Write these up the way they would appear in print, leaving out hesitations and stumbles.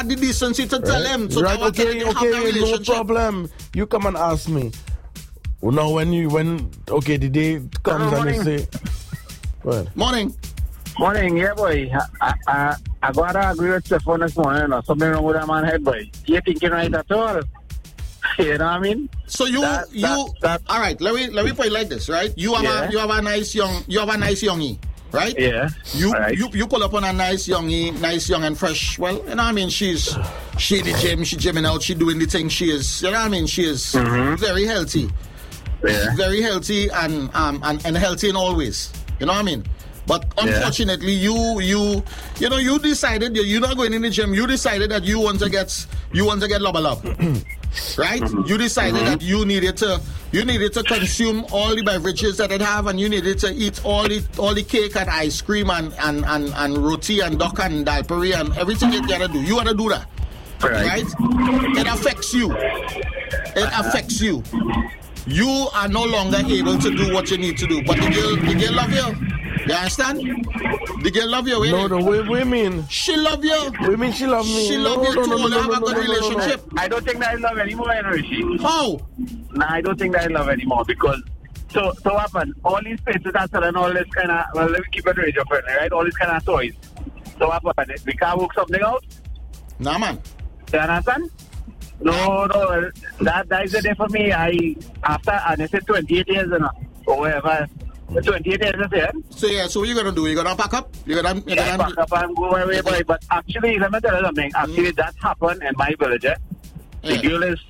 the decency to tell him. So right, okay, no problem. You come and ask me. Well, now the day comes and you say, well. Morning, yeah, boy. I gotta agree with Stefan this morning. Something wrong with that man head, boy. He thinking right at all. You know what I mean? So all right. Let me put it like this, right? You have a nice youngie, right? Yeah. You pull up on a nice young and fresh. Well, you know what I mean? She the gym, she gymming out, she doing the thing. She is, you know what I mean? She is very healthy. Yeah. Very healthy and healthy in all ways. You know what I mean? But unfortunately, you decided you're not going in the gym. You decided that you want to get love, right? You decided that you needed to consume all the beverages that it have, and you needed to eat all the cake and ice cream and roti and duck and dal puri and everything you gotta do. You wanna do that, right? It affects you. It affects you. You are no longer able to do what you need to do. But the girl love you. You understand? The girl love you. No, we mean she love you. We mean she love me. She love you to have a good relationship. I don't think that is love anymore, Rishi. How? Nah, I don't think that is love anymore because so what happened? All these places are selling all this kind of, well, let me keep it radio friendly, right? All these kind of toys. So what happened? We can't work something out? Nah, man. You understand? No, that is the day for me. And it's 28 years or whatever. 28 years is it? So what you gonna do? You gonna pack up? Pack up and go away, boy. But actually, let me tell you something. Actually, that happened in my village. The girl is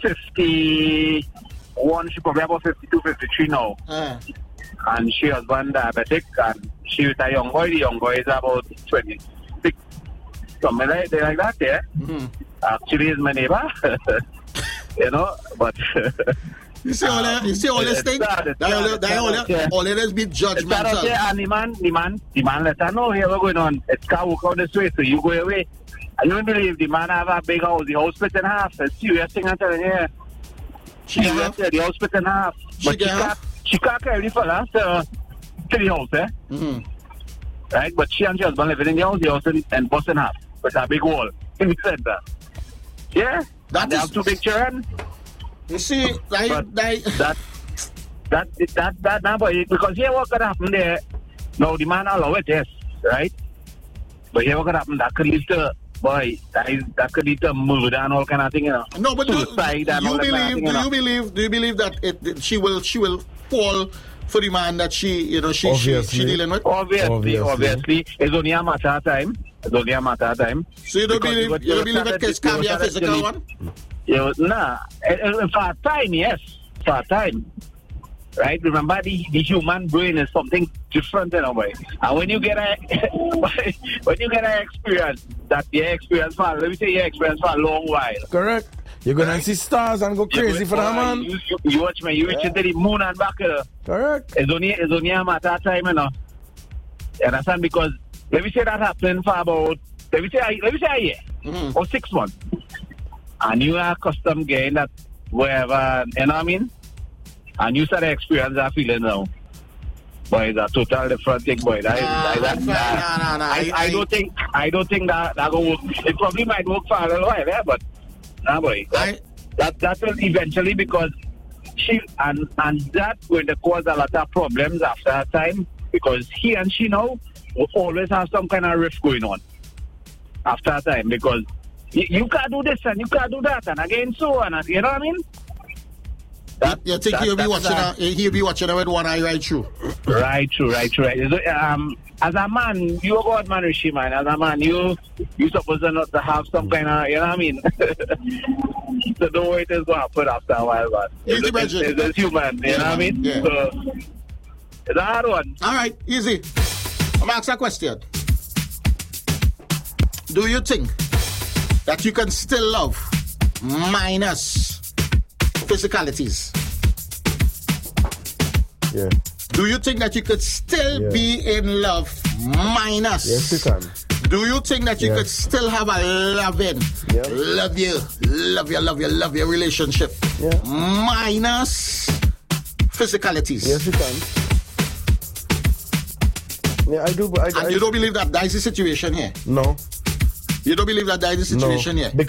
51. She probably about 52, 53 now. And she was born diabetic, and she was a young boy. The young boy is about 26. Something like that, yeah. Actually, is my neighbor. But you see all this thing. All it is be judgmental. And the man let her know here what's going on. It's can't work out this way, so you go away. I don't believe the man have a big house. The house split in half. It's serious thing I'm telling you. The house split in half. But she can't carry the fella to the house, Right? But she and her husband living in the house and bust in half with a big wall in the center. Yeah, they have two big children. You see, that boy, because here what could happen there? No, the man allow it, yes, right? But here what could happen? That could lead to that could lead to murder and all kind of thing, No, but do you believe that she will fall for the man that she dealing with? Obviously, it's only a matter of time. So you don't believe it can be a physical one? Nah. For time, yes. For time. Right? Remember, the human brain is something different in a way. And when you get an experience, that your experience for a long while. Correct. You're going to see stars and go crazy for that, man. You watch me, you reach into the moon and back. Correct. It's only a matter of time, You understand? Because let me say that happened for about, let me say a year or 6 months. And you are accustomed getting that wherever, you know what I mean? And you start to experience that feeling now. Boy, it's a total different thing, boy. I don't think that will work. It probably might work for a little while, but boy. That will eventually, because and that's going to cause a lot of problems after a time, because he and she now will always have some kind of rift going on after a time, because you can't do this and you can't do that, and again so on, you know what I mean? You think he'll be watching it with one eye right through? Right through. As a man, you're a God man, Rishi, man. As a man, you supposed not to have some kind of, you know what I mean? So the way it is going to put after a while, but it's human, you know what I mean? Yeah. So it's a hard one. All right, easy. I'm going to ask a question. Do you think that you can still love minus physicalities? Yeah. Do you think that you could still be in love minus? Yes, you can. Do you think that you could still have a loving, love you relationship minus physicalities? Yes, you can. Yeah, I do. And you don't believe that is the situation here? No. You don't believe that is the situation here? Because